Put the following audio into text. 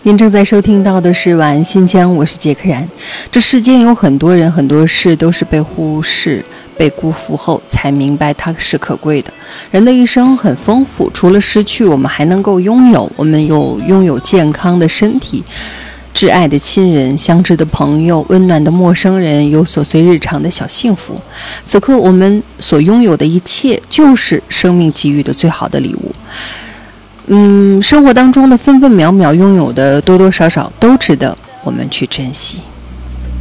您正在收听到的是晚安新疆，我是杰克然。这世间有很多人很多事都是被忽视被辜负后才明白它是可贵的。人的一生很丰富，除了失去我们还能够拥有，我们拥有健康的身体，挚爱的亲人，相知的朋友，温暖的陌生人，有琐碎日常的小幸福。此刻我们所拥有的一切就是生命给予的最好的礼物。生活当中的分分秒秒拥有的多多少少都值得我们去珍惜。